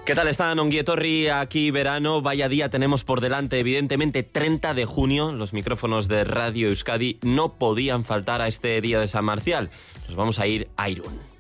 ¿Qué tal están? Ongi etorri, aquí verano, vaya día tenemos por delante, evidentemente 30 de junio, los micrófonos de Radio Euskadi no podían faltar a este día de San Marcial. Nos vamos a ir a Irún.